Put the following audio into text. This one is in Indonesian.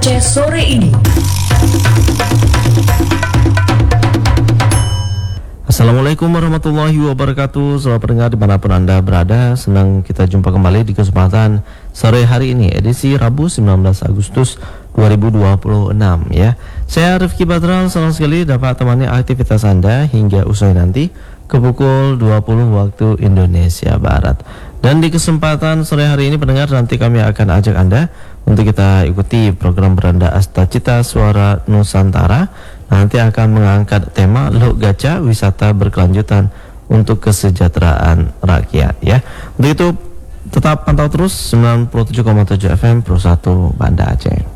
Aceh sore ini. Assalamualaikum warahmatullahi wabarakatuh. Selamat pendengar dimanapun Anda berada. Senang kita jumpa kembali di kesempatan sore hari ini, edisi Rabu 19 Agustus 2026 ya. Saya Rifki Badral, senang sekali dapat temani aktivitas Anda hingga usai nanti ke pukul 20 waktu Indonesia Barat. Dan di kesempatan sore hari ini pendengar, nanti kami akan ajak Anda untuk kita ikuti program Beranda Asta Cita Suara Nusantara. Nanti akan mengangkat tema Lok Gaca Wisata Berkelanjutan untuk Kesejahteraan Rakyat ya. Untuk itu tetap pantau terus 97,7 FM Pro 1 Banda Aceh.